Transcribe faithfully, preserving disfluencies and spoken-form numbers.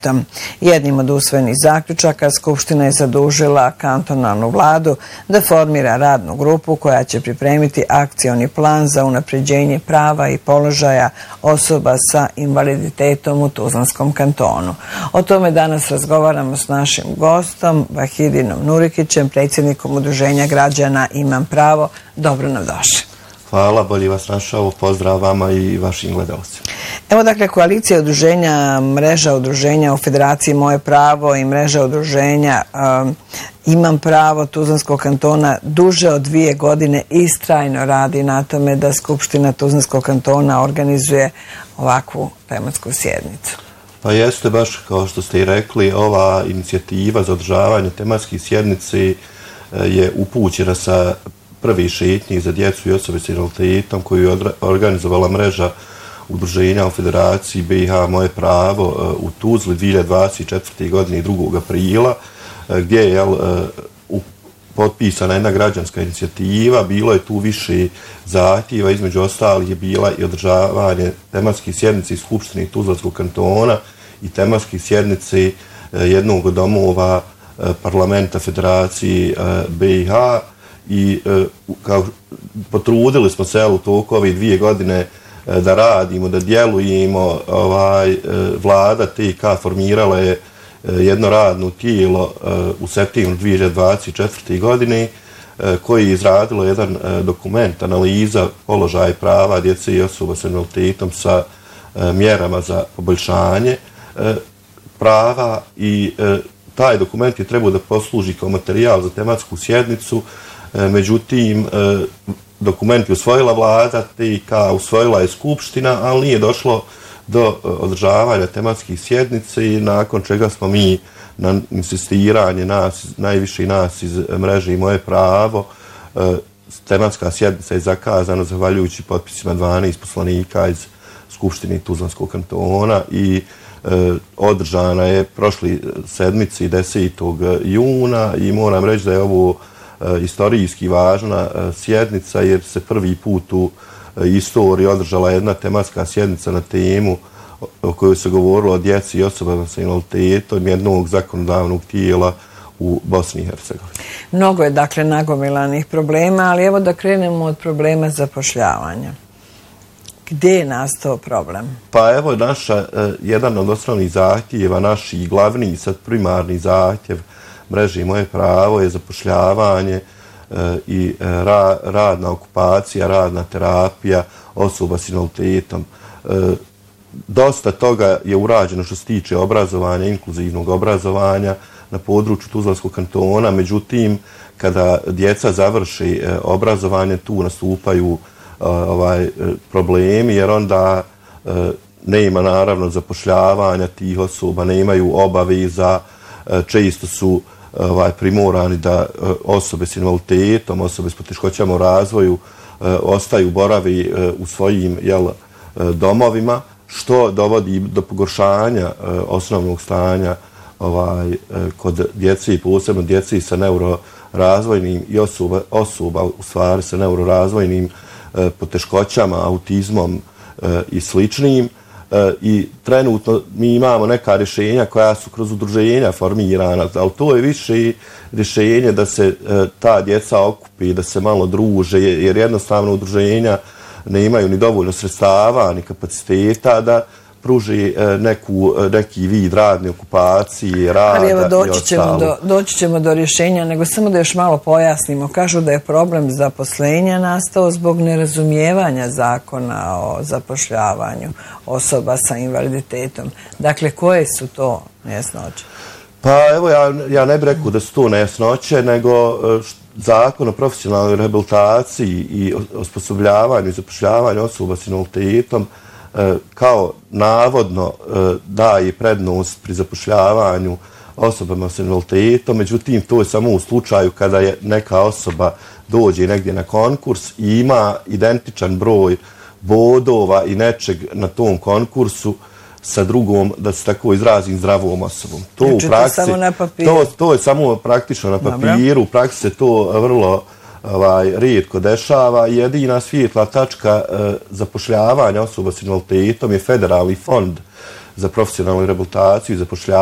Jednim od usvojenih zaključaka Skupština je zadužila kantonalnu vladu da formira radnu grupu koja će pripremiti akcioni plan za unapređenje prava i položaja osoba sa invaliditetom u Tuzlanskom kantonu. O tome danas razgovaramo s našim gostom, Vahidinom Nurikićem, predsjednikom Udruženja građana Imam pravo. Dobro nam došli. Hvala, bolje vas našao. Pozdrav vama i vašim gledalcima. Evo dakle, koalicija udruženja, mreža udruženja u Federaciji Moje pravo i mreža udruženja um, Imam pravo Tuzlanskog kantona duže od dvije godine istrajno radi na tome da Skupština Tuzlanskog kantona organizuje ovakvu tematsku sjednicu. Pa jeste, baš kao što ste i rekli, ova inicijativa za održavanje tematskih sjednici je upućena sa prvi šetnji za djecu i osobe s invaliditetom koju je organizovala mreža udruženja u Federaciji B i H Moje pravo u Tuzli dvije hiljade dvadeset četvrte. godine drugog aprila, gdje je jel, potpisana jedna građanska inicijativa. Bilo je tu više zahtjeva, između ostalih je bila i održavanje tematskih sjednici Skupštine Tuzlanskog kantona i tematskih sjednici jednog od domova parlamenta Federacije B i H. I kao, potrudili smo se u toku ove dvije godine da radimo, da djelujemo. Ovaj, vlada T K formirala je jedno radno tijelo u septembru dvije hiljade dvadeset četvrte. godine koji je izradilo jedan dokument, analiza položaja prava djece i osoba s invaliditetom sa mjerama za poboljšanje prava i taj dokument je trebao da posluži kao materijal za tematsku sjednicu. Međutim, dokument je usvojila vlada, T K usvojila je Skupština, ali nije došlo do održavanja tematskih sjednice i nakon čega smo mi na insistiranje nas, najviše nas iz mreže i Moje pravo, tematska sjednica je zakazana zahvaljujući potpisima dvanaest poslanika iz Skupštine Tuzlanskog kantona i održana je prošli sedmici desetog juna i moram reći da je ovo istorijski važna sjednica jer se prvi put u istoriji održala jedna tematska sjednica na temu o kojoj se govorilo o djeci i osobama sa invaliditetom jednog zakonodavnog tijela u Bosni i Hercegovini. Mnogo je dakle nagomilanih problema, ali evo da krenemo od problema zapošljavanja. Gdje je nastao problem? Pa evo naša, jedan od osnovnih zahtjeva, naš i glavni i sad primarni zahtjev mreže i Moje pravo je zapošljavanje i ra, radna okupacija, radna terapija osoba s invaliditetom. Dosta toga je urađeno što se tiče obrazovanja, inkluzivnog obrazovanja na području Tuzlanskog kantona, međutim, kada djeca završi obrazovanje, tu nastupaju ovaj, problemi, jer onda nema naravno zapošljavanja tih osoba, nemaju obaveza, često su ovaj, primorani da osobe s invaliditetom, osobe s poteškoćama u razvoju ostaju boravi u svojim jel, domovima, što dovodi do pogoršanja osnovnog stanja ovaj, kod djece i posebno djece sa neurorazvojnim i osoba, osoba u stvari sa neurorazvojnim poteškoćama, autizmom i sličnim. I trenutno mi imamo neka rješenja koja su kroz udruženja formirana, ali to je više rješenje da se ta djeca okupi, da se malo druže, jer jednostavno udruženja ne imaju ni dovoljno sredstava, ni kapaciteta da pruži neku, neki vid radne okupacije, rada ali evo, doći i ostalo. Ćemo do, doći ćemo do rješenja, nego samo da još malo pojasnimo. Kažu da je problem zaposlenja nastao zbog nerazumijevanja zakona o zapošljavanju osoba sa invaliditetom. Dakle, koje su to nejasnoće? Pa evo, ja, ja ne bih rekao da su to nejasnoće, nego zakon o profesionalnoj rehabilitaciji i osposobljavanju i zapošljavanju osoba s invaliditetom kao navodno daje prednost pri zapošljavanju osobama s invaliditetom, međutim to je samo u slučaju kada je neka osoba dođe negdje na konkurs i ima identičan broj bodova i nečeg na tom konkursu sa drugom, da se tako izrazim, zdravom osobom. To, znači, u praksi, to, samo na to, to je samo praktično na papiru, u praksi se to vrlo ovaj, rijetko dešava. Jedina svijetla tačka e, zapošljavanja osoba s invaliditetom je federalni fond za profesionalnu rehabilitaciju i zapošljavanje